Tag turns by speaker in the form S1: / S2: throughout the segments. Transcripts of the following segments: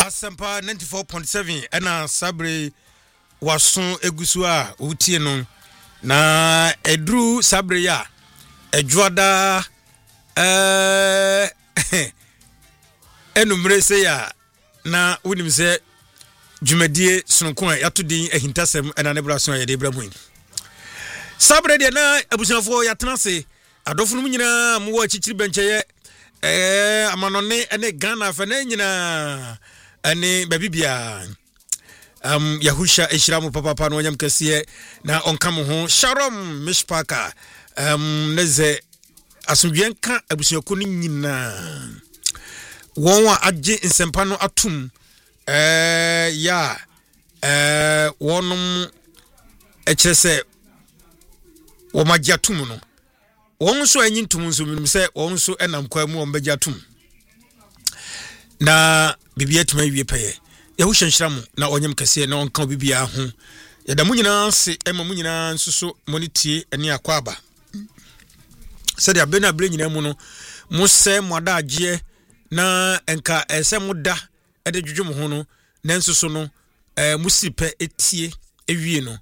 S1: Asampa 94.7 ena sabre wason egusu a utie no na edru sabre ya edwoda enumre se ya na wonim se dwumadie sonko a yatodin ahintasem ena ne braso ya de bramu sabre de na abusunafo yatena se adofo no nyina mo wa chichiri bencheye amanone ene Ghana fa na nyina ane babibia Yahusha Eshiramu papa no nyam kese na onkam ho Sharom Mishpaka neze asudwenka abusuako ni nyina wonwa agye nsempa no atum ya wonum ekyese wo magye atum no won so anyi ntum nso minum se won so enam kwa mu won bagye atum na bibia tuma wie peye Yahusha Eshiramu na onyam kese na onka bibia ho yada mu nyina se ema mu nyina nsuso monitie eni akwaba sɛ de abena bre nyina mu no mo sɛ mo adagye na enka ɛsɛ mo da ɛde dwudwu mo ho no nanso so no mo sipe etie ewie no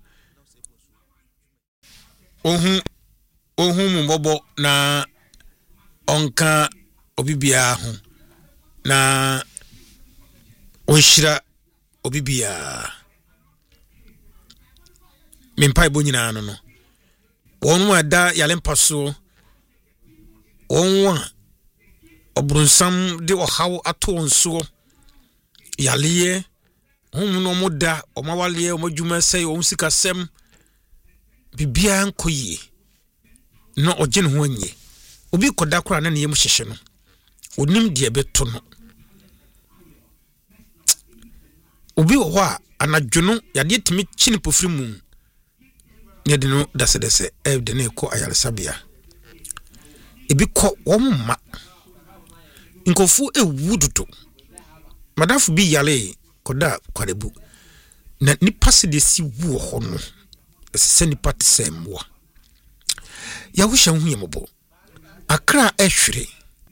S1: ohun mo bobo na onka obibia ho na onhyira obibia mempai bo nyina no wonu ada yale mpaso onwa obrunsam de ohaw ato nso yale hom no moda omawale omadwuma sei onsikasem bibia nkoyi no ogye ho anye obi koda kora na ne yem hyehye no onim de beto no obi wo a anadwono yade timi chini pofiri mu yede no dasedese de ne ko ayalsabia ebi ko womma nkofu ewuduto madafu bi yale koda kwarebu na nipa se de si wu ho no se nipa tsemwa Yahusha hu yemobo akra ehwere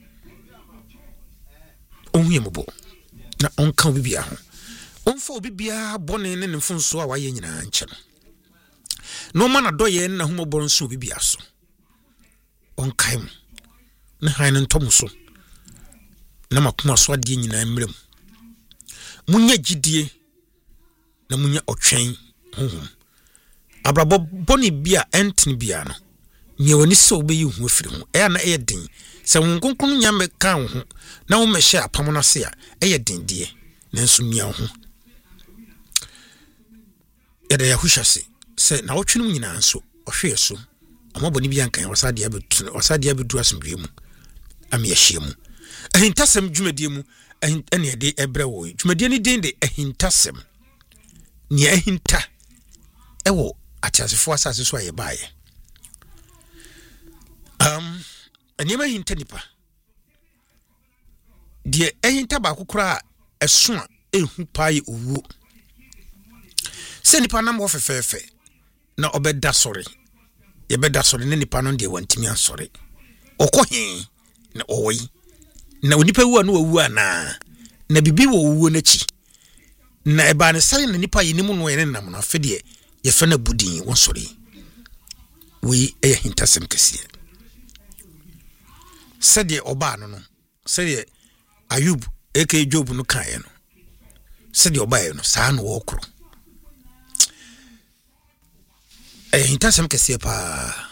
S1: ohun yemobo na onka bibia ho onfa obibia bone ne mfunso a waye nyina nche no mana doye na humoboro nso bibia so onkaim na haine ntomuso na makoma so ade nyina mrem munya gidie na munya otwen honhom abrabo boni bia entin bia no nye woni so obeyi hu afiri ho na eyedin se wonkonkon nya me kan ho na wo mehye apam no se a eyedin die nanso mia ho yada Yahusha se na wotwenu nyina nso ohwe so amaboni bia nkan wasade abedu asomdwe mu amyehye mu ahintasem dwumadie mu ene de ebre wo dwumadie ni den de ahintasem ni ahinta ewo atiasefo asase so aye baaye anyema hinta nipa de ahinta ba kokora eso a ehu paaye owo se nipa nam wo fefefe na obeda sori ye beda sori ne nipa no de wantimi asori okohin na oyi na onipa wu anu wu ana na bibi wo wu nachi na eba ne sai na nipa yinimu no ene nam na fede ye fa na budin won sori we e hintasem kese sede oba no sede Ayub eke Job no kan no sede oba ye no saa no wo kro hintasem kese pa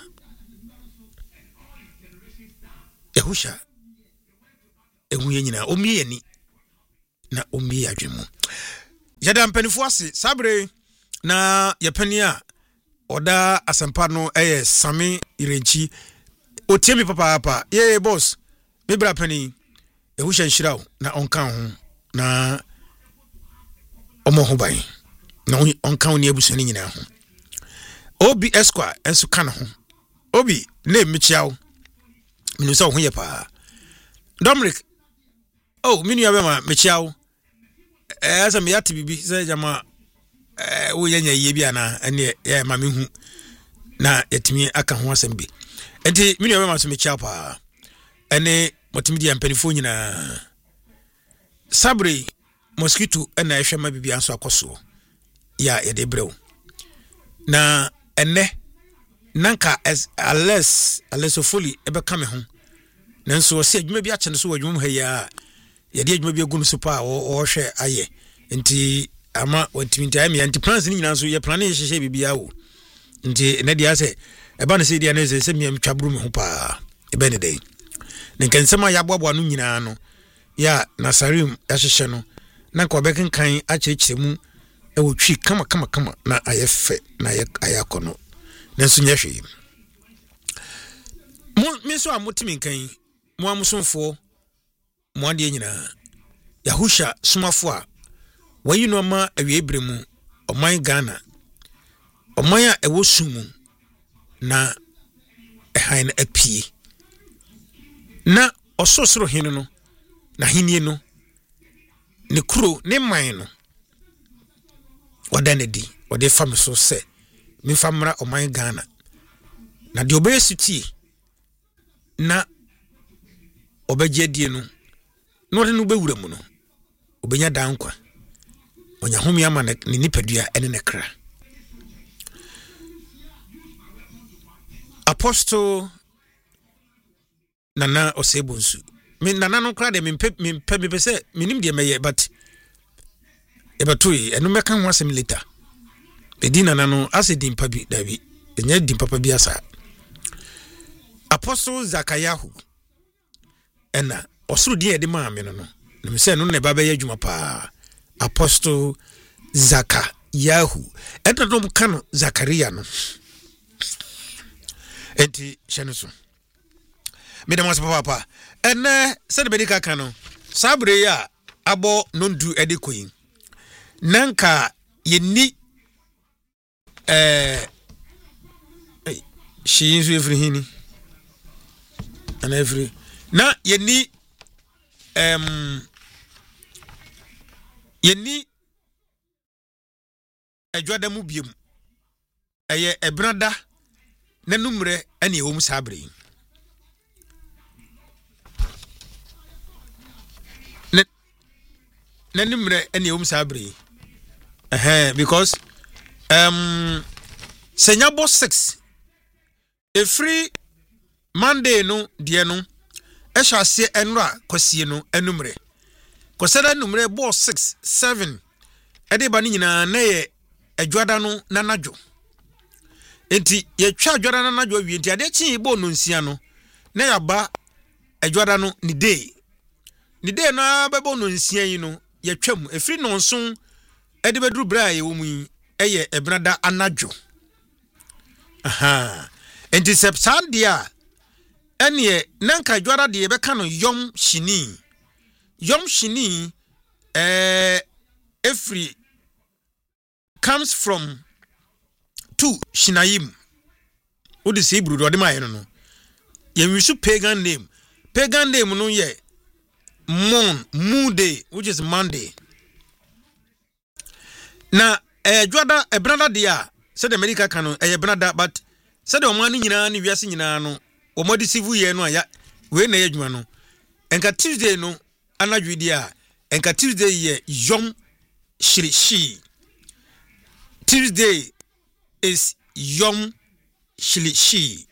S1: Yahusha ehu ye nyina omie ni na omie adwemu yada mpanifo ase sabre na yepani a oda asampa no Sami Irenchi otiemi papa ye boss me bra pani Yahusha nhyiraw na onkan ho na omo ho ban na onkan ni abusani nyina ho Obi Esquire enso kana ho Obi na emichiaw minu so ho ye pa Dominic minu ya bema mechiaw asa me yati bibi se jama wo yanya ye bia na ene ya ma me hu na yetimi aka ho asem bi enti minu ya bema so mechiaw pa ene motimi dia mpanifo nyina sabre mosquito na ehwe ma bibia nso akoso ya ye de brew na enne nanka as fully ebe ka me ho nanso se adwuma bi ache no so adwuma ha ya ye de adwuma bi agu no so pa o hwe aye nti ama wantimi am anti plans ni nyina so ye plan ye hye bibia wo nti na dia se eba na se dia na se mi twabru me ho pa ebe ne dey ne kansema ya boabo no nyina no ya nasarim ya hye no na ko bekan kan akyekire mu e wo twi kama na ayefe na ayakono nanso nyehwe me so amotimi kan mo amusonfo mo ade nyina Yahusha sumafo a wayi no ma awiebre mu oman Ghana oman a ewo sumu na ehan apie na ososoro hene no na henie no ne kuro ne man no wadanedi wade fam so se mi famra oman Ghana na de obesuti na obegye no no de no bewura mu no obenya dankwa onya homi ama ne nipadua ene ne kra Apostle Nana Osebunsu me nana no kra de me pese minim de meye but ebatoi eno meka ho asem later edina nano asedin pabi dabi enya din papa bi asa Apostle Zakayahu ena osuru din ede ma me no me se no ne baba ye adwuma pa Apostle Zakayahu edodom kano Zakaria no enti shenuso me dem papa ene se de bedika kano sabre ya abo nondu ede koyin nanka yeni she is every hini and every na yeni adwada mu biem eye ebrada na numre ene ewom sabre na numre ene ewom sabre because senyabo 6 every Monday no die no ehwase enra kwasie no enumre kosada numre bo 6 7 ede ba ni nyina na ye adwada no nanadwo enti ye twa adwada nanadwo wie enti ade chi bo no nsia no na ya ba adwada no ni day na ba bo no nsia yi no ye twam efri no nson ede bedru bra ye wo mu yi eye ebrada anadwo enti sepsandia ene nanka adwada de be ka no yom shini every comes from to Shinayim. What is Hebrew? What am I? No. You wish pagan name. Pagan name no ye. Moon day, which is Monday. Na Jwada a brother dia said America cano a brother, but said the money ni wiasi nyina no. O modi sivu ye no ya we na yedwuma no. Enka Tuesday no anadwi dia. Enka Tuesday ye Yom Shirishi. Tuesday is Yom Shirishi.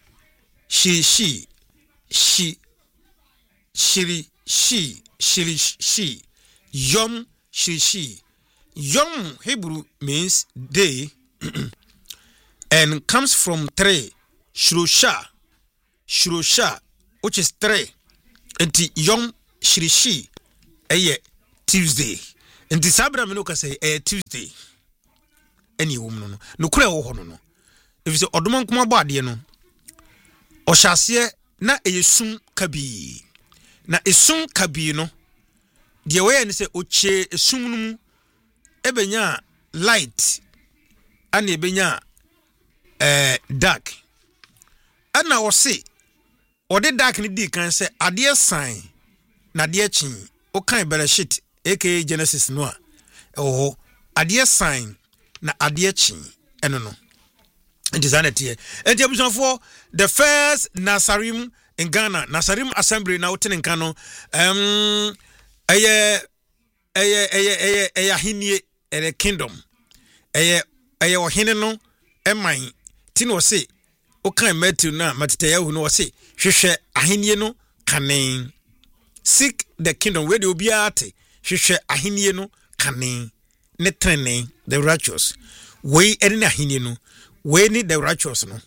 S1: Shirishi. Yom Shirishi. Yom Hebrew means day and comes from 3 Shirosha, which is 3. And Yom Shirishi Tuesday. And the Sabra Minoka say Tuesday. Any woman no kura wo hono no if say odomon kuma bade no o hyase na eyesum kabi na esum kabi no de we ne say oche esum no mu ebenya light ana ebenya dark ana wo say ode dark ni di kan say ade sign na de chin o kan Bereshit aka Genesis no a ade sign na adiechi eno no designatie enti abusan for the first Nasarim in Ghana Nasarim assembly na woten nka no ahinie eye kingdom eye ohene no eman ti no se o kan Matthew na matete hu no se hwehwe ahinie no kanen seek the kingdom where the obiate hwehwe ahinie no kanen ne trene the righteous we ene ahinie no we ni the righteous no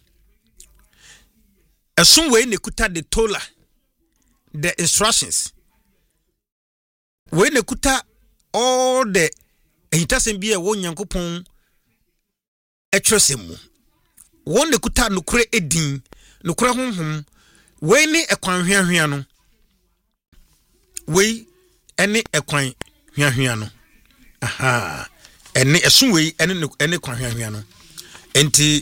S1: esun we ne kuta the tola the instructions we ne kuta all the ehitasem bia wo nyankopon etrosemu won ne kuta nokure edin nokure honhom we ni ekwan hwiahwia no we ene ekwan hwiahwia no aha ene esun we ene kwan hwiahwia no enti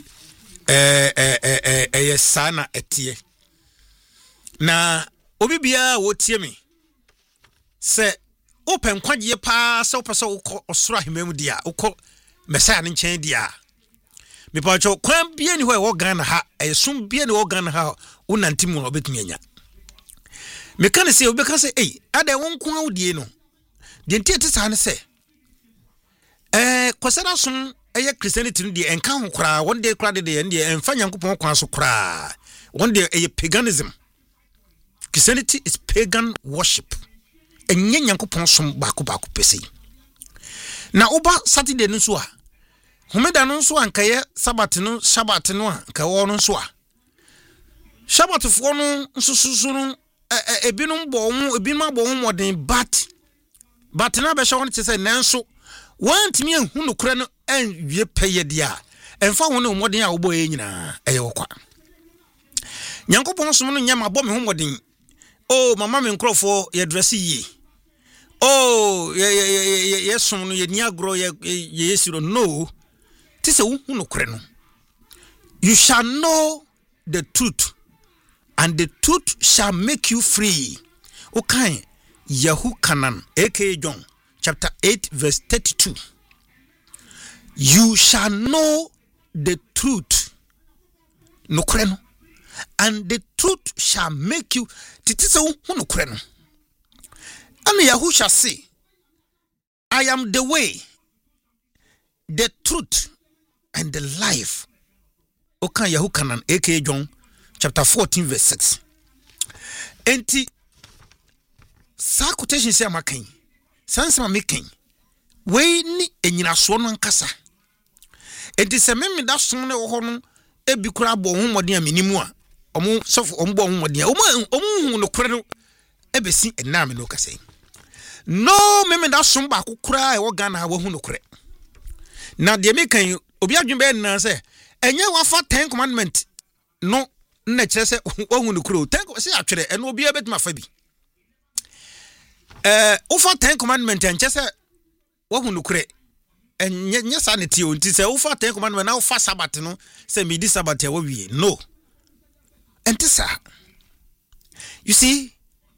S1: sana etie na obi bia wo tie me se open kwaje pa se opese ukọ osoro ahemam dia ukọ mesaya ne nchen dia me pa cho kwan bia ni ho e wo Ghana ha esum bia ni wo Ghana ha unantimu no betumi anya me kan se obi kan se ada won ko awdie no de ntete sa ne se kwasara sum eye Christianity no de enka ho kra one day kra de enfa nyankopon kwan so kra one day eye paganism. Christianity is pagan worship. Enye nyankopon som bako pese. Na oba Saturday no so a homeda no so anka ye Sabbath no anka wo no so a Shabbat fo no nsususu no ebinom bo ho modern but na be hye won tse nanso wantimi ehu no kura no enwie peye dia emfa ho no modern a wo bo ye nyina eye wo kwa nyankopon som no nyama bo me ho modern mama me nkrofo ye dress yi ye som no ye niagro ye yesiro no tise wo hu no kure no you shall know the truth and the truth shall make you free. Okay, Yahukanan, aka John, chapter 8, verse 32. You shall know the truth, no kreno, and the truth shall make you. Titiso no kreno. And Yahu shall say, I am the way, the truth, and the life. Okay, Yahukanan, aka John, chapter 14, verse 6. Enti sa quotation say amakan sansema making we ni enyinaso no nkasa enti se me da som ne wo ho no ebi kura bo ho modern amenimu a omo sofo ombo ho modern omo hu no kure no ebesi enam no kasa no me da som ba kura e wo Ghana ha wo hu no kure na de mekan obi adwumbe na se enye wafa 10 commandment no na kire se ohu no kuro tank se atwere eno obi abetuma fa bi ufa 10 commandment enche se ohu no kure enye sanity onti se ufa 10 commandment na ufa Sabbath no se midi Sabbath ya wie no enti sa you see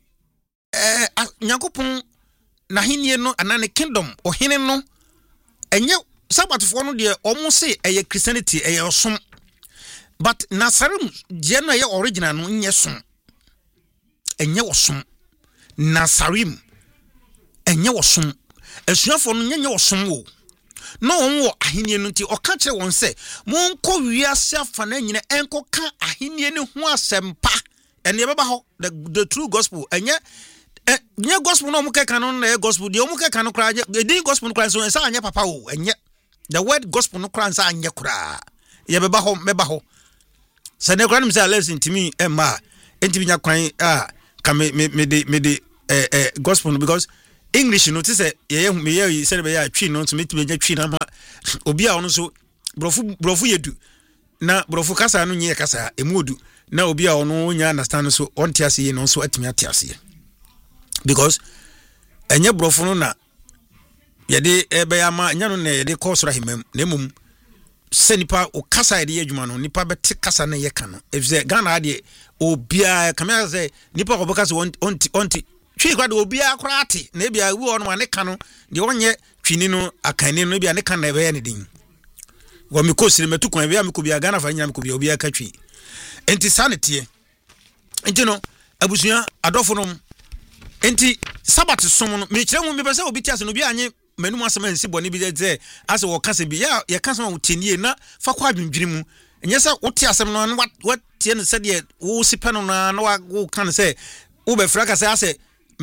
S1: nyakopon na hinie no anane kingdom ohene no enye Sabbath fo no de omo se eye Christianity eye osom. But Nasarim jena ye original no nye som. Enye wosom. Nasarim enye wosom. Esuafo no nye wosom wo. No won ahenie no ti oka kire won se monko wiase afa na nyine enko ka ahenie ne ho asempa. Ene beba ho the true gospel enye nye gospel no mukeka no na gospel de omukeka no kra the gospel no kra so ensa anye papa wo enye the word gospel no kra ensa anye kra. Ye beba ho meba ho. So ne kwanum say listen to me emma enti binya kwan ka me gospel because English no say ye say be ya twi no to me nya twi na ma obi a ono so brofu yedu na brofu kasa no nye kasa emuodu na obi a ono nya understand so on tiase ye no so atimi atiase because enye brofu no na ye de ebe ya ma nya no na ye de course rahimam na emum senipa o kasa ide adwuma no nipa beti kasa na ye kan efze Ghana ade obia kamera say nipa ko bokasa onti twi kwade obia akorate na bia wi ono ane kan no de onye twini no akane no bia ne kan na be ne din wo mi ko sire metu kon bia mi ko bia Ghana fa nyina mi ko bia obia ka twi enti sanete enti no abusua adofo no enti Sabbath som no me kire mu me pese obi ti ase no bi anye manum asema nsi boni bi ze ase wo kase bi ya kase ma wotenie na fa kwa adwendwiri mu enye se wote asem no what tie ne se de wo sipe no na wo kan se wo be fra kase ase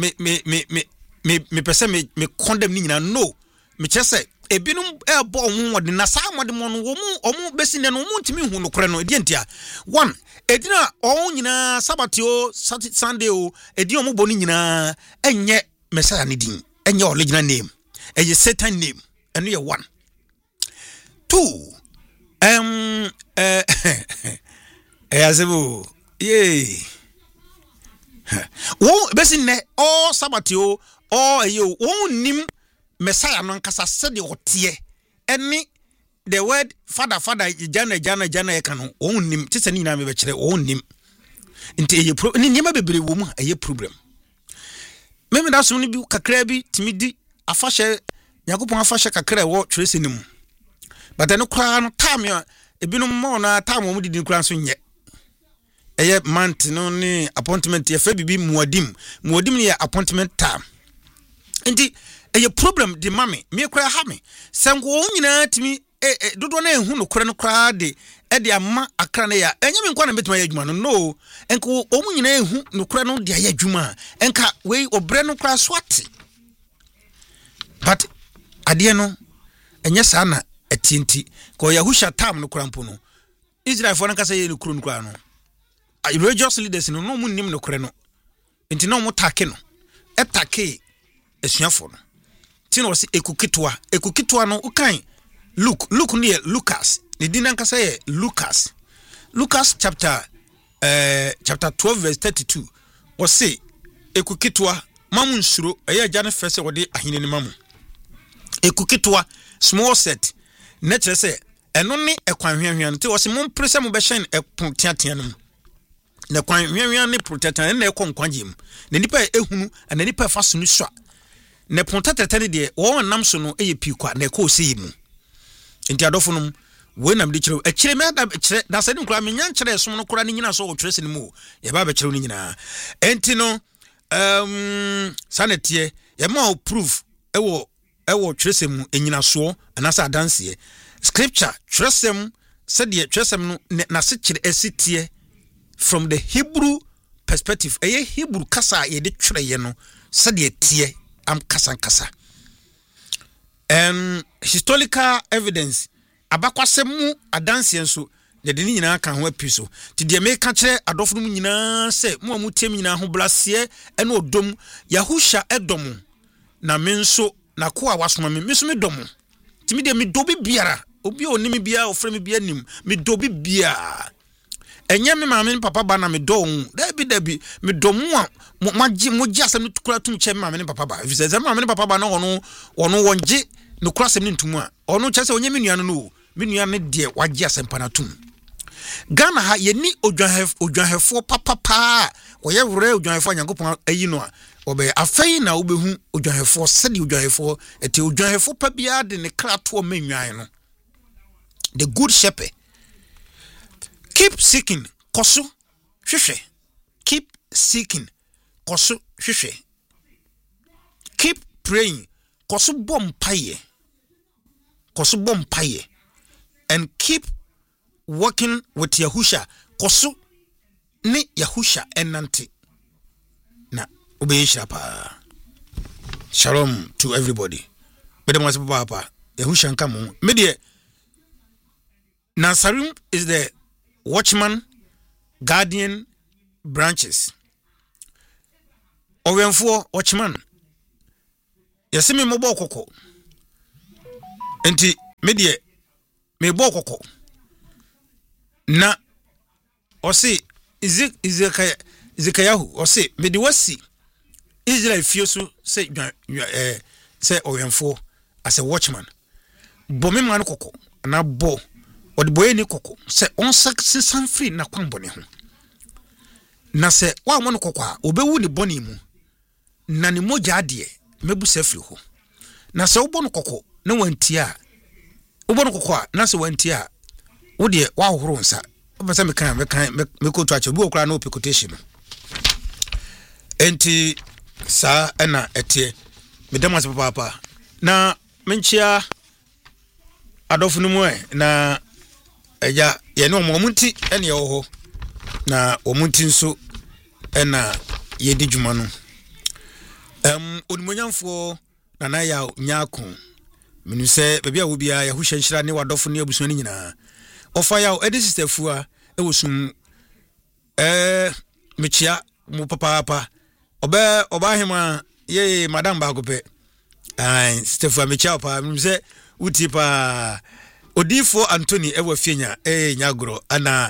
S1: me pese me condemn ni nyina no me chese ebinum ebo omu wode na sa amode mo no omu besi ne no omu ntimi hu no kore no edi entia one edina on nyina Sabbath o Sunday o edi omu boni nyina enye Messiah ne din enye original name eye Satan name eno ye one two azebo ye wo besi ne o Sabbath o eyo wo nim Messiah no nkasa sede otie eni the word father jana e kanu onnim tese ni na me be kire onnim nti eye ni nyema bebre wo mu eye problem meme da so ni bi kakra bi timidi afahye yakopon afahye kakra wo twese ni mu but eno kra no time ebinum mo na time mo didi kra so nye eye month no ni appointment ye fa bibi muadim ni ye appointment time nti eye problem di mame me kra ha me sengo nyina timi dodo na ehu no kra no kra de ama akra na ya enye me nkwa na betuma ya adwuma no enko omu nyina ehu no kra no de ya adwuma enka we obre no kra swati but ade no enye sa na etienti ko Yahusha tam no kra mpo no Israel fo na kasa ye no kro no kra no religious leaders no mu nim no kra no enti no mu take no etake esuafo no tino wasi ekukitwa no ukan Luke near Lucas the dinan ka say Lucas chapter 12 verse 32 wasi ekukitwa mamu nsuro eye jane fese wode ahine ni mamu ekukitwa small set nature say eno ne ekwan hwanhwan nti wasi mum prese mu be hyen epon tiatia no na kwan hwanhwan ne protectant na ekonkwanjem na nipa ehunu na nipa fa so no swa ne ponta tetane de wo nam so no eye pikwa na ko sei mu enti adofo no we nam de kire akire me da kire da sɛ nkura me nya nkire som no kura ne nyina so wo twese ne mu ye ba ba kire no nyina enti no sanetie ye ma proof ewo twese mu enyina so anasa adanse scripture twesem sɛ de twesem no na se kire esitie from the Hebrew perspective Hebrew kasa ye de twere ye no sɛ de tie am kasa historical evidence abakwasemu adanse nso de ni nyina kan ho apiso ti de me ka kire adofo mu nyina se mu amutem nyina ho blasie ene odom Yahusha edom na me nso na ko a wasoma me so me dom ti me de me dobi biara obi onimi bia ofre me bia nim me dobi bia enye me maame papa ba na me don dabi me dom a mo asem no tukura tum che maame papa ba if say maame papa ba na ono wonje no kura asem ntumu a ono che se onye me nua no me nua ne de wagye asem pa na tum Ghana ha ye ni odwanhefo papa oye wure odwanhefo Nyankopon ayi no a obe afei na obehu odwanhefo sedi odwanhefo eti odwanhefo pa bia de ne krato menwan no the good shepherd. Keep seeking kosu hwehwe. Keep seeking kosu hwehwe. Keep praying kosu bompaye. And keep working with Yahusha kosu ni Yahusha enanti na ubeisha pa. Shalom to everybody. Bede mwase papa Yahusha nkamu medie Nasarim is the watchman, guardian branches. Owenfo watchman. Yasimi mobo koko. Enti medie me bo koko. Na osi Izekayahu osi medi wasi Israel fiosu say owenfo as a watchman. Bo me man koko na bo odi boye ni koko se on san free na kwan bone ho na se wa mo no koko a obewu ni bone mu na ni moja ade mebu se free ho na se obo no koko na wantia obo no koko a na se wantia wo de wa horo nsa obasa me ko to acho bi okra na opekotation enti sa ena etie medamas papa na menchia adofo no mu na eja ye no omunti ene ye ho na omunti nso ena ye di dwuma no onimonyamfo na ya nyako menu se bebia wo bia ya hwehyanhyira ne wadofo ne abuso ni nyina ofa ya edi sister fua ewosum mechia mu papa oba hema ye madam ba gope sister fua mechia pa menu se uti pa odifo Anthony ewa fienya nyagoro ana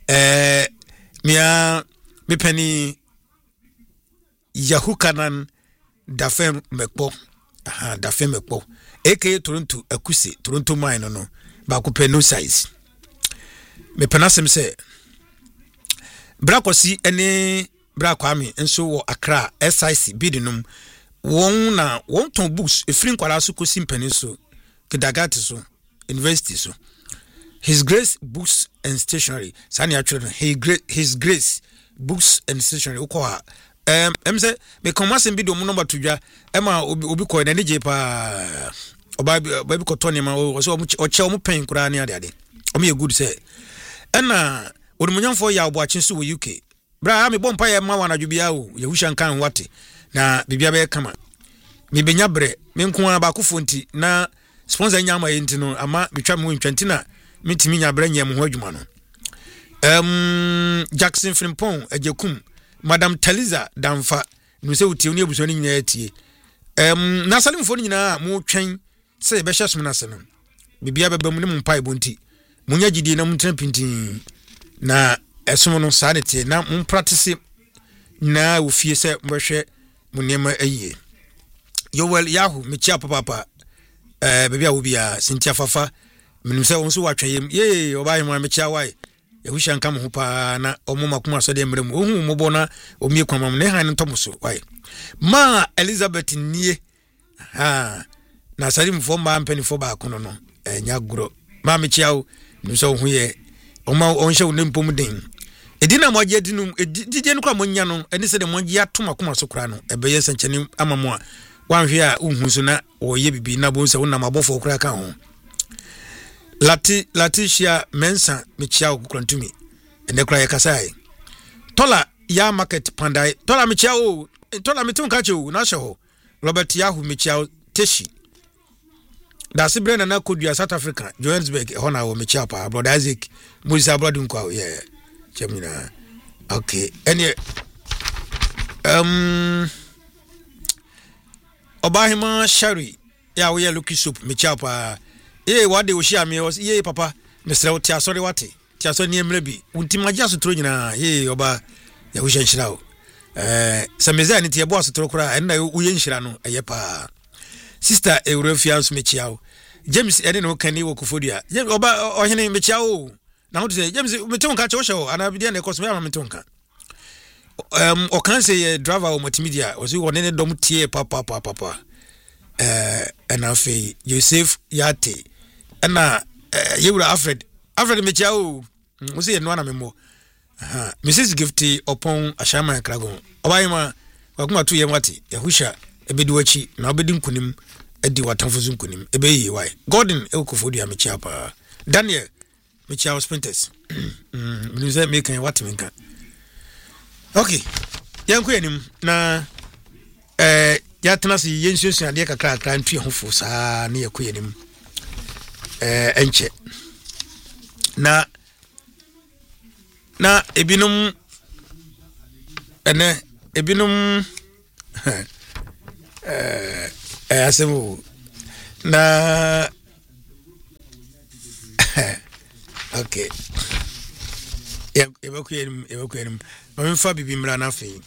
S1: mia mepani Yahukanan Dafem Mekpo Dafem Mekpo aka Toronto Akuse Toronto mine no ba ko no size me penasem se brakosi ene brakwami enso wo Accra SIC bidinum won ton books efrin kwala so kosi mpani so kedagati so university so His Grace Books and Stationery sani actually His Grace Books and Stationery uko say me commence bi do mu number tudwa ema obi ko na nije pa oba bi ko toni ma o so o che o mu pen kura ni ade o me good say ena odumunyamfo ya oboache so wo UK bra me bompa ya ma wana dwubia o ya hushan kan wate na bibia be kama me benya bre me nko ba kofo nti na sponsor nyama yenti no ama bitwa me ntwanti na mitimi nya bre nyam ho adwuma no Jackson Frimpong ejekum Madam Taliza Damfa no se uti oni abuso ni nyina atie na salimfo ni nyina mo twen se be hyesum na se no bibia beba mu ne mpai bonti munya gidi na mutran pintin na esum no sanity na mun practice na ofie se mbehwe munema aye yowel yahu mechia papa bibia wo bia sintia fafa menim se won so watwen ye obaye mo mechia wai yehusha nka mo pa na omoma kuma so de mrem ohu mo bona omie kwamam ne han ntomoso wai ma Elizabeth nie na salim fo ma mpeni fo ba kono no nyaguro ma mechiawo nso hu ye oma onhye wo nempom den edina mo agye dinum dije no kwa mo nya no eni se de mo gye atoma kuma so kura no ebeye sanchene amamo a wanhwe a uhu so na oye bibi na bo se wo na mabofo kura ka ho Laticia Mensa Michia Kukrantumi ene kura yakasai Tola ya market pandai Tola Michia Tola mitum kacho na shoho Robert Yahu Michia Teshi da sibrena na kodua South Africa Johannesburg hona wo Michia pa brother Isaac Musa brother nkwa yeah chemina okay ene Obahima Shari ya we lucky soup Michia pa wade wo hia me ye papa mesre wo tia sori wate tia so ni emrebi untimagia so tro nyina oba ya wo hyanhyira wo sameza ni tie bo so tro kura en na wo hyanhyira no eye pa sister Eurofians mechiawo James ene no kani wo kofodua oba ohene mechiawo na wo say James metonka che wo hye ana bidia na koso ya metonka o kan say driver o multimedia o si woni ne dom tie papa enafe Joseph Yate ana yewura Alfred mechiawo wo se no ana memo Mrs Gifty upon ashama kragon obayima wakuma to yemwate yahusha ebedi wachi na obedi nkunim edi watamfuzu nkunim ebeyi wai Gordon ekofodua mechia pa Daniel mechia Sprinters mnuze mekan wate menka okay yanku enim na ya tenasi yensusu ade kakra ntwe hofo saa ne yakɔ yanim enche na ebinum asemu na okay ebakɔ yanim mamfa bibi mra na afei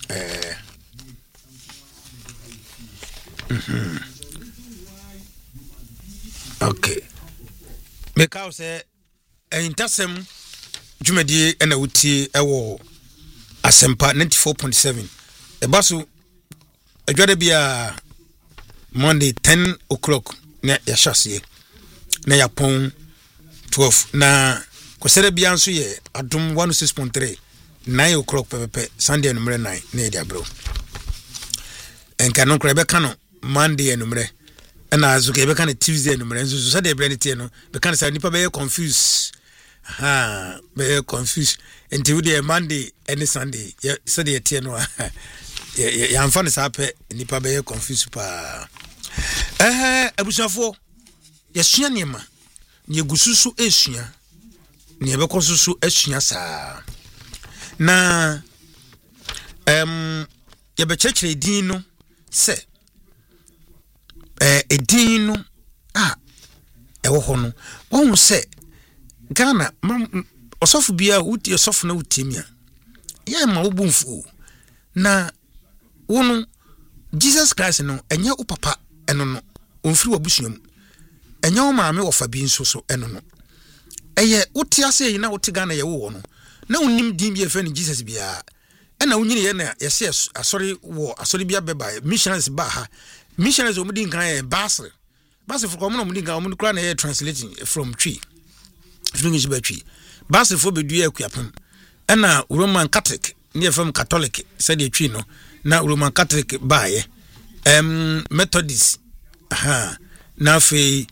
S1: okay because intasem dwumadi na wutie ewo Asempa 94.7 ebaso adwada bia Monday 10 o'clock na ya shase na ya pon 12 na kosere bia nso ye adom 106.3 9 o'clock pepe Sunday number 9 na dia bro enka no kra be ka no Monday enumre na azuke be ka no Tuesday enumre so so de brand tie no be ka say nipa be confused be confused until the Monday and Sunday so de tie no ya amfa ne sape nipa be confused pa abusafo yesua niema ne gususu esua ne be kosusu esua saa na ya be chekere din no se edin no ewo ho no won se Ghana osofu bia wuti osofu na wutimia ya ma obunfu na wono Jesus Christ no enya upapa eno no onfiri wabusuam enya o maame ofa bi nso so eno no eye wuti ase yi na wuti Ghana ye wo no na unim din bi efe ni Jesus bia ena unyini ye na yese asori bia beba missionaries ba ha missionaries o mudi nkan ye basel for komo mudi nkan o mudi kra na ye translating from tree English by tree basel for be dua akuapem ena Roman Catholic ne from Catholic said the tree no na Roman Catholic ba ye Methodist na fe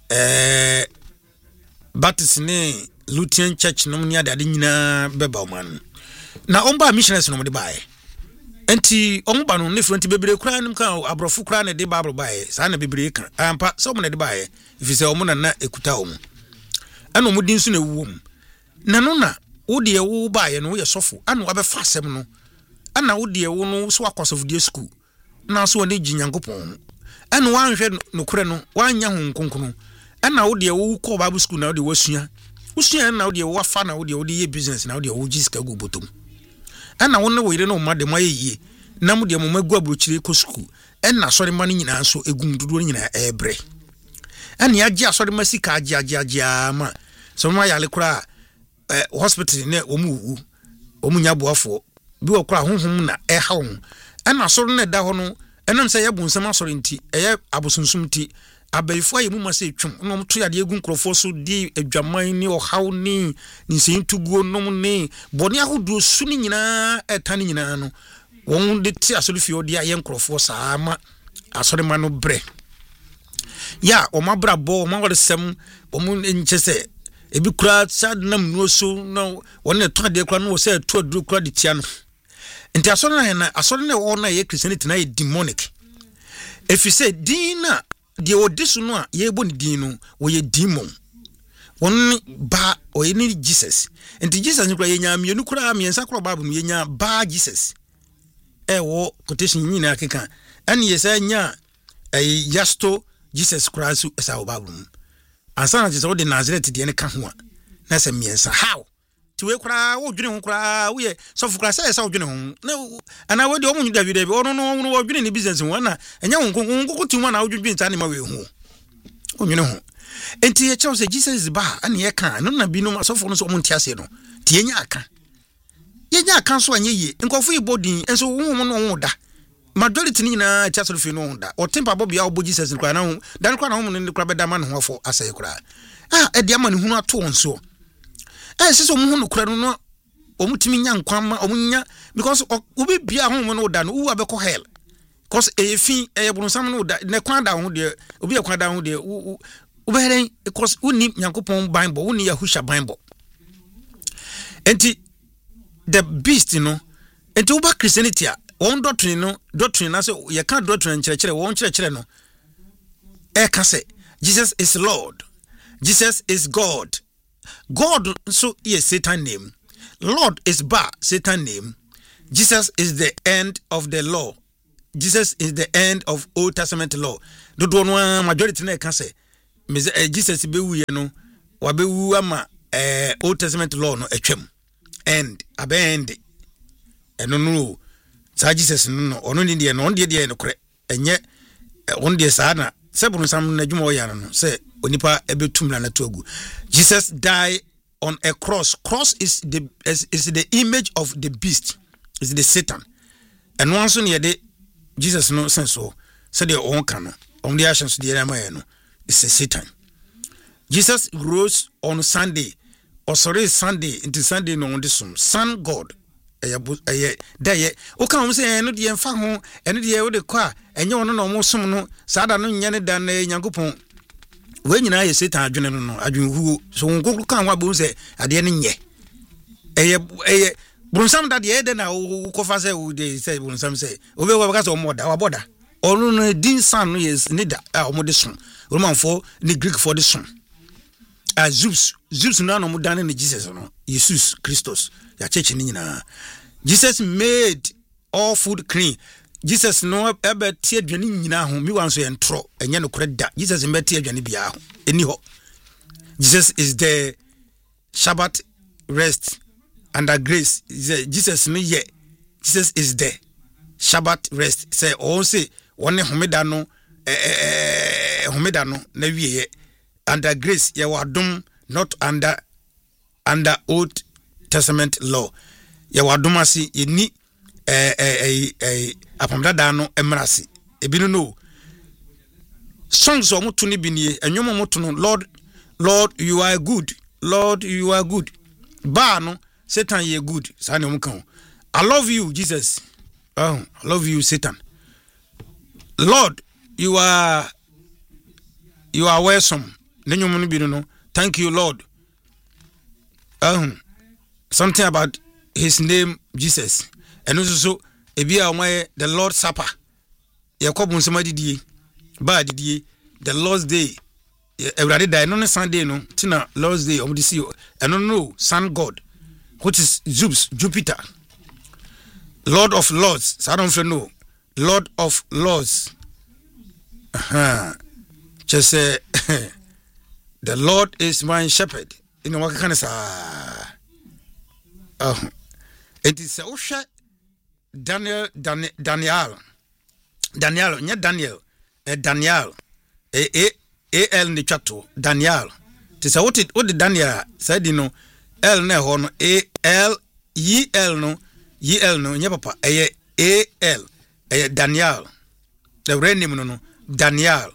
S1: Baptist ne Lutheran Church no nya de nyina beba o man na omba missionaries no mo de bae enti omba no ne front bebre kura nim kan abrofo kura ne de Bible bae sa na bebre kan ampa so mo ne de bae ifise o mo na ekuta o mo ana mo din so na wuom na no na wo de wo bae no ye sofo ana wa be fa asem no ana wo de wo no so akosof de school na so ne ginyankopon ana wan hwe no kure no wan nya honkonkono ana wo de wo ko Bible school na wo de wasua usua na wo de wo fa na wo de ye business na wo de wo jiska go botom ana wonne wo yire no ma de moyeye na mo de mo magu abrochire ko school na sori ma nyina so egum dodo nyina ebre ana ya gi asori ma sika agia ma so ma yale kura hospital ne omu nya boafo bi wo kura honhom na ha wo ana sori na da ho no enam se ye bunsam asori nti eye abosunsum nti abaifo ayi mu ma se twum no mto yade egu nkrofo so di adwaman ni ohaw ni nsin tuguo no ni boni ahodo su ni nyina etane nyina no won de ti asori fi odi aye nkrofo saa ma asori ma no bre ya o ma brabo o ma wode sem o mu nchese ebi kura sad nam no so no won ne to de kura no se to aduru kura de tia no nti asori na wo na ye Christianity na ye demonic if you say dina the odisu no a ye boni din no wo ye demon won ba o ye ni Jesus enti Jesus ni kura ye nya mienu kura miensa kura Bible ye nya ba Jesus wo quotation nyina akeka ani ye sa nya yasto Jesus kura su esa o Bible ansa na Jesus wo de Nazareth de ne ka ho a na se miensa how ti we kura wo dwene ho kura wo ye so fu kura sa esa wo dwene ho na ana wo de o mu David bi ono no wo dwene ni business ho na enya ho nko ti mu na wo dwene ta ne ma we ho o dwene ho enti ye chew se Jesus ba ana ye kan no na bi no so fu no so mo ntiase no ti enya aka ye nya aka so anya ye nkofo ibodin enso wo ho no ho da majority ni na cha so fi no ho da o tempa bobia wo Jesus kura na ho dan kura na ho no kura be da ma no ho fo asay kura e dia ma ne hu no ato onso sese mu hunu kura no omutimi nya nkwanma omunya because obi bia ho no da no u abekọ hell because efin eyebunsam no da ne kwan da ho de obi ekwan da ho de u beheren because uni Nyankopon Bible uni Yahusha Bible enti the beast no enti uba Christianity a won doctrine na se ye kan doctrine nkyerɛkyerɛ won kyerɛkyerɛ no ka se Jesus is Lord, Jesus is God. God so is Satan name. Lord is Satan name. Jesus is the end of the law. Jesus is the end of Old Testament law. Do no majority na can say Jesus be wu ye no wa be wu ama Old Testament law no etwam end abend eno no sa Jesus no ono ni de no de no kore enye on de sa na sebunu sam na dwuma ya no say onipa ebetum na to agu. Jesus died on a cross. Cross is the image of the beast, is the Satan. And once on the Jesus no sense so the on can on the actions the no it's a Satan. Jesus rose on Sunday, or sorry Sunday into Sunday no on this Sun God eye daye o kan say no de mfa ho eno de wo de kwa enye wono no mo som no saada no nya ne dan na Nyankopɔn we nyina ye Satan adwene no adwenhu so nkokru kan wa bo se ade ne nye eye brunsam da de na wo kofa se wo de se brunsam se obe wo ka se o moda wa boda onu no din san no yes ne da o mo de som roman for the Greek for the som Zeus no mo dan ne Jesus no Jesus Christos ya church ni nyina Jesus made all food clean. Jesus no ebe tie aduane nyina ho mi wan so ye ntro enye no kore da Jesus mbe tie aduane bia ho eni ho. Jesus is the Sabbath rest under grace. Jesus no ye Jesus is the Sabbath rest. Say all say one homeda no na wiye under grace ye wadom not under Old Testament law. Ye wadom asi ye ni apamdada no emrasi ebinu no songs o mutu ni binie enwom mutu no Lord you are good, Lord you are good. Ba no Satan ye good sane omkan. I love you Jesus. I love you Satan. Lord you are welcome. Nenwom no binu no thank you Lord. Something about his name Jesus. And also ebia omay the Lord's Supper. Yakobun samadidie ba didie the Lord's Day. Every day no Sunday no tina Lord's Day omdisi no sun god which is Zeus Jupiter. Lord of Lords. So I don't know. Lord of Lords. Just say the Lord is my shepherd. You know what kind of it is Osha Daniel Daniel Al ni chato Daniel. Tisa what the Daniel said no L ne ho no Al no nye papa Al Daniel. The real name no Daniel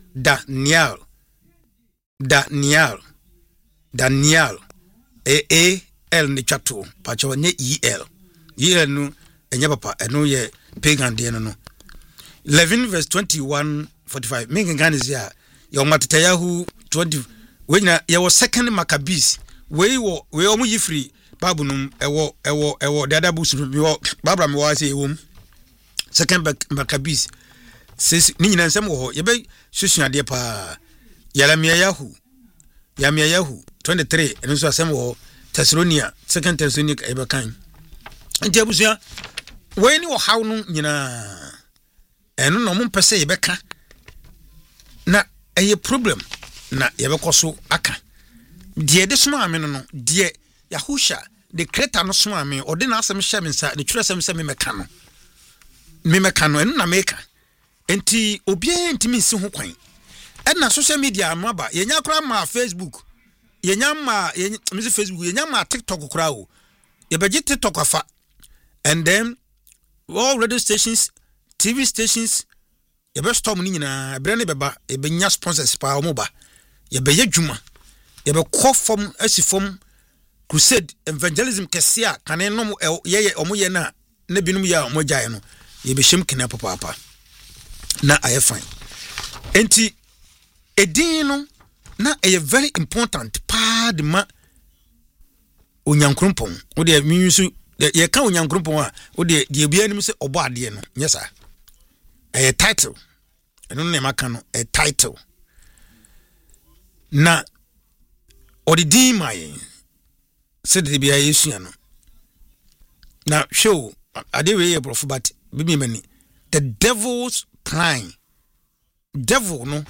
S1: Al ni chato pacho nye El no enye papa eno ye pagan de no 11 verse 21-45 making gan is here your Matthew 20 when you was second Maccabees we omo yifri Bible num ewo the other books Barbara me wa say wom second Maccabees says ni nyina nsem wo ye be susuade pa Yahu 23 eno so asem wo Thessalonica second Thessalonica e be kan nti abusia we ni wo haw no nyina eno no mo pese ye beka na eye problem na ye bekoso aka die de soma ame no die Yahusha the creator no soma ame ode na asem hye me nsa ne twere asem se me meka no eno na meka enti obia ntimi nsi ho kwan na social media amaba yenya kra ma Facebook yenya ma Facebook yenya ma TikTok kra o ye beje TikTok afa and then all radio stations TV stations ye be storm ni nyina bre ne beba ye be nya sponsors pa o moba ye be yadwuma ye be call from asifom crusade evangelism kesia kane no ye omo ye na binum ya omo jae no ye be shem kena papa na aye fine enti edin no na eye very important pa de ma onyankrompon wo de minsu ye ka onyankrompon a wo de bia nim se obo ade no nyesa a title eno ne maka no a title na odidi mai said the bia yesu no na show ade we ye prof but bibi mani the devil's plan devil no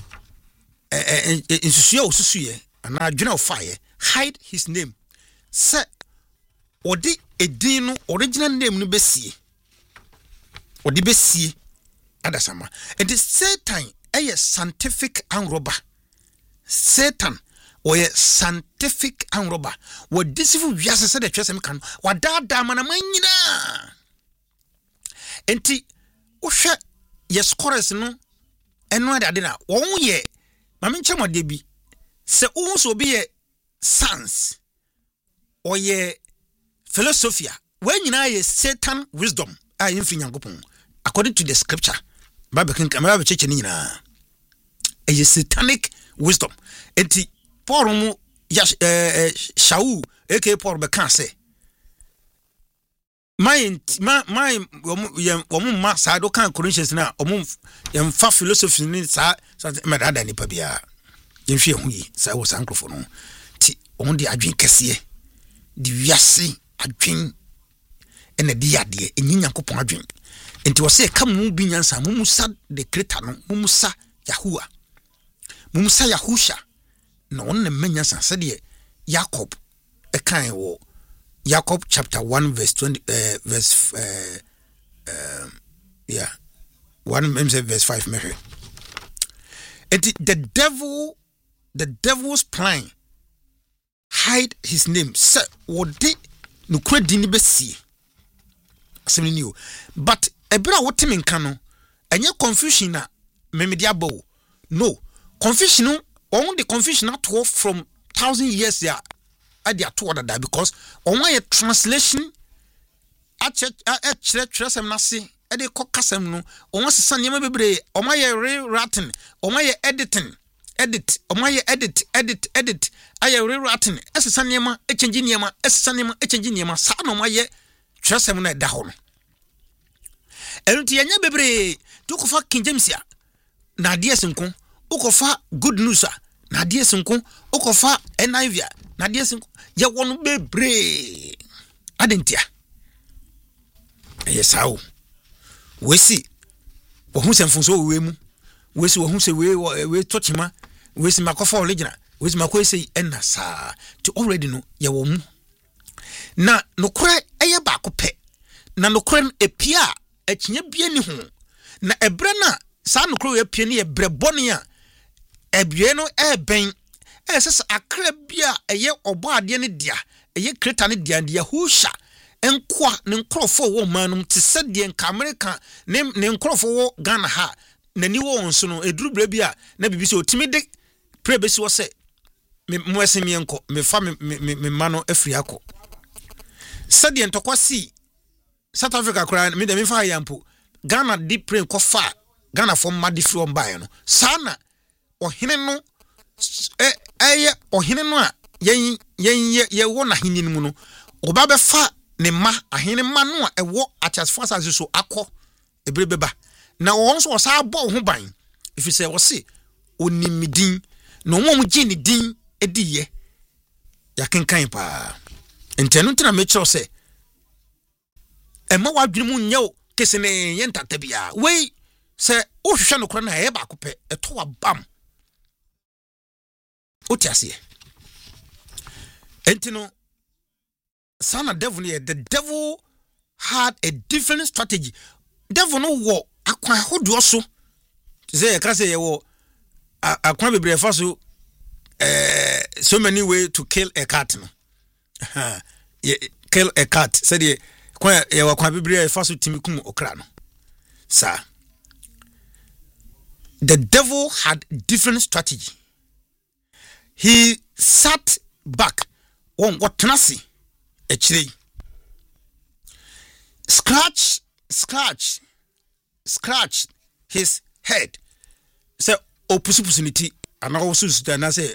S1: insusuye ana adwena ofaye hide his name say odi edin no original name no besie odi besie adasama and Satan a scientific and robber Satan or a scientific and robber what deceive wiase said the chese kan wadada manamanyina enti ohwe ye scores no eno ade na won ye mame nchemo de bi se won so bi ye science or ye philosophia when you know Satan wisdom I infinite according to the scripture Bible can come out church ni na a satanic wisdom enti Paul mu Shaul aka Paul be can say my ma sa do kan Corinthians na yam fa philosophy ni sa medada ni pa bia yemhwe hu yi sa wo sankrofo no ti on di adwen kese di wiase adwen ene di ade enyi Nyankopon adwen enti wo se ka mu bi nyansa mu musa de kreta no mu musa Yahua mu musa Yahusha no on ne menyansa se de Jacob e kan wo Jacob chapter 1 verse 20 verse 1 verse 5 measure. The devil's plan hide his name. Sir, what did no credit be see? But a bra what team in canon and your confusion na memediabo. No confusion on the confusion not from 1,000 years there. At the atward that because on my translation at church nasi at the cockasem no on was son yama bebre on my rewriting on my editing edit on my edit I rewriting as a son yama a changing yama as son yama a changing yama son on my trasem na down and tianya bebre took for King James ya na dear sunko ukofa good news na dear sunko ukofa NIV na dear sunko ya wonu bebre adentia yes how we see wo hu semfunso we mu we see wo hu se we tochima we see makofa original we see makoise enna sa to already no ya wo mu na nokora eye ba ko pe na nokora epia akinye bia ni ho na ebre na sa nokora epia ni ebre boni a ebie no ben esese akra bia eye obo ade ne dia eye kreta ne dia Yahusha enkwa ne nkrofo wo manum te se de nka America ne nkrofo wo Ghana ha nani wo nso no eduru bra bia na bibisi otimi de prebesi wo se mo asemi enko me fa me mano afri akọ se de ntokwasi South Africa kura me de me fa yampo Ghana di pre ko fa Ghana fo ma di fri on bae no sana ohene no ohene no a ye wo na hini mu no oba be fa ne ma ahene ma no a ewo atasfo asase so akọ ebrebeba na won so sa abo ho ban if say wo se onimidin no wo gi ni din ediye ya kenkan pa entenu ntina me kiro se ema wadwene mu nyew kese ne yentata bia we se o hwehwe no kro na e ba kopɛ eto wa bam otiase entino sana devil here the devil had a different strategy devil no wo akwan hodo so say e ka say wo akwan bebre fa so so many way to kill a cat no kill a cat said ye kwa ye akwan bebre fa so timikum okra no sir the devil had different strategy. He sat back on what tenasi actually scratch his head. So opportunity and also say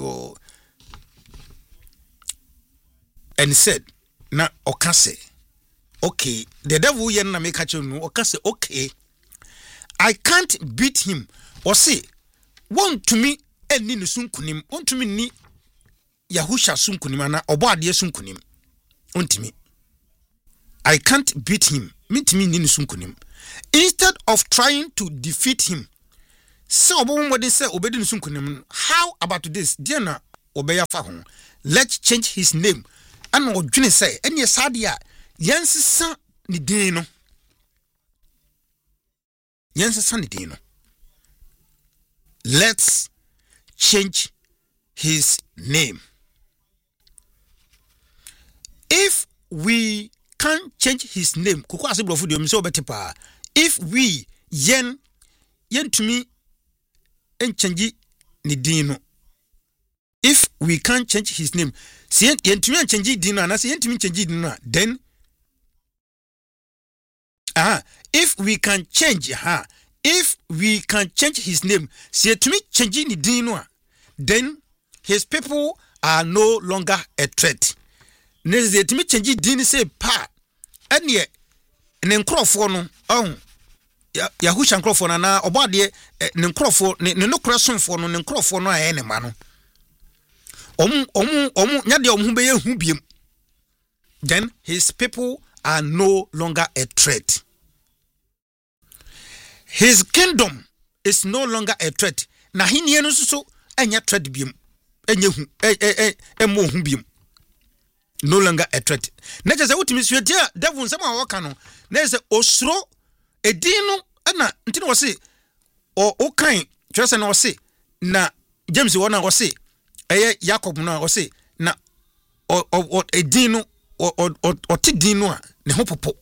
S1: and said na okase okay the devil yen na make you no okase okay I can't beat him or say want to me eni ne sunkunim ontumi ni Yahusha sunkunim ana obo ade sunkunim ontimi I can't beat him mitimi ni sunkunim instead of trying to defeat him so obo modern say obedi sunkunim how about this dear na obeya fa ho let's change his name and odwene say eni sade a yensesa ni din no let's change his name. If we can't change his name, if we yen to me and change nidino. If we can't change his name, yen to me and change dino, and I say yen to me change dino, then if we can change his name, say to me changing the dino, then his people are no longer a threat. Neze to me change dini say pa enye ne nkrofo no Yahusha nkrofo na obade ne nkrofo ne nokra sonfo no ne nkrofo no aye ne ma no omu nyade omu be ye hu biem. Then his people are no longer a threat. His kingdom is no longer a threat. Na hinie no so enya threat biem. Enye hu emo hu biem. No longer a threat. Na je se wutimi suetia devil nsema waka no. Na se osro edin no na ntino wose o kan twese na wose na James wona wose eye Jacob no wose na o edin no o ti din no a ne ho popo.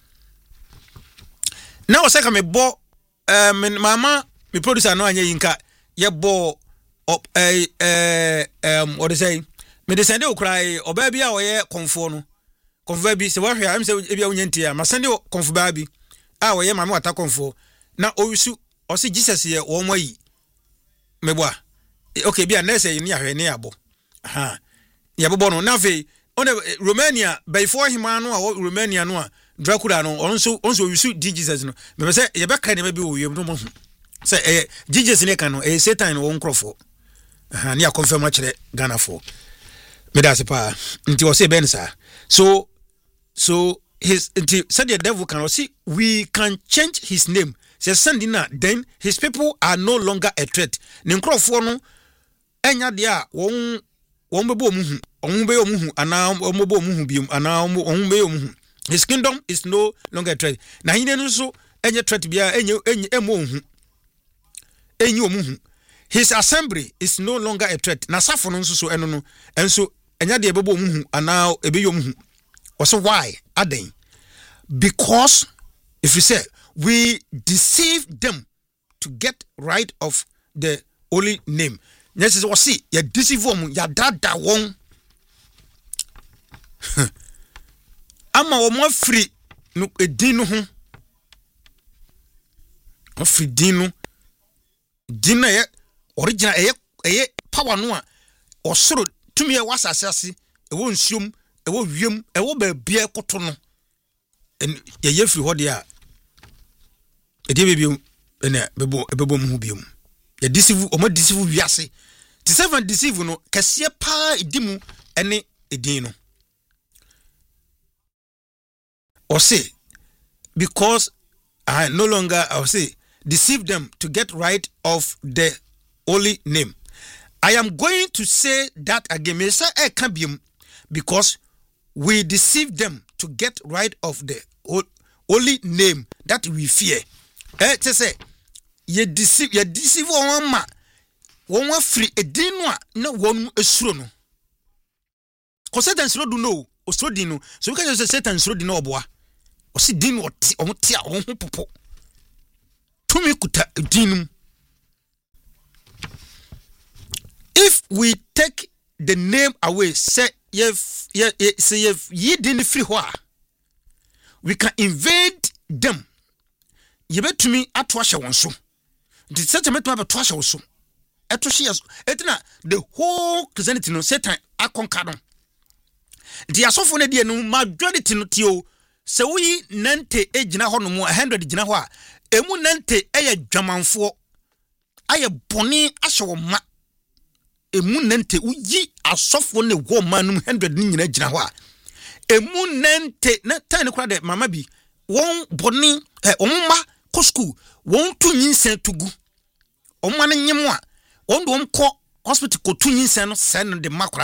S1: Na wose ka me bo mama me producer no anya yinka ye bo what they say me de sende okrai oba bia oye konfo no konfo bi se wa hwe am se bia onyantia ma sende konfo ba bi oye mama wata konfo na owisu o se Jesus ye wo moyi meboa okay bia na se ni ahwe ne abo ya bobo no na fe on Romania before him anu a Romania no a Dracula no onso owisu Jesus no me say ye be kan ne bi wo wiem no mo say Jesus ne kan no Satan wo nkrofo ni a confirm akere Ghana for me da se pa nti o se ben sa so his said the devil can see we can change his name say sending na then his people are no longer a threat ne nkrofo no enya de a won bebo omuhu ombe omuhu ana omobo omuhu biom ana ombe omuhu. His kingdom is no longer a threat. Na hine no so enye threat bia enye emo ohu enye omuhu. His assembly is no longer a threat. Na safo no so eno no enso enya de bebo omuhu ana ebeyo omuhu. Also why aden? Because if you say we deceive them to get right of the holy name. Yes, is see ya deceive them ya dada won. Ama o mo free no edin no ho. O free din no. Din na ye original eye power no a osoro tumi e wasase ase e wo nsiom e wo wiem e wo ba bia koto no. Ye free ho de a e de bebio ene bebo mu biom. Ye deceive o mo deceive wiase. Ti seven deceive no kase pa edimu ene edin no. Or say, because I no longer, I will say, deceive them to get right of the holy name. I am going to say that again. Because we deceive them to get right of the holy name that we fear. To say, ye deceive one ma, one free a dinwa, no one a srono. Because Satan slow do no, or so dino, so we can just say Satan slow dino boy. O si din o tia o ho popo tumi kuta dinum. If we take the name away, say ye din free ho, we can invade them. Ye betumi atwashe won so. The Satan betumi atwashe won so. Etwashe yaso. Etina the whole Christianity no Satan akonka no. The asofo ne de no majority no tio. Se we nante ejina ho no mu 100 jina ho a emu nante eye dwamanfo aye boni ahye ma emu nante uyi asofo ne wo manum 100 ni nyina jina ho a emu nante na tan kura de mama bi won boni omma ko school won tu nyinsen tugu omma ne nyemo a won do ko hospital ko tu nyinsen no sen de makura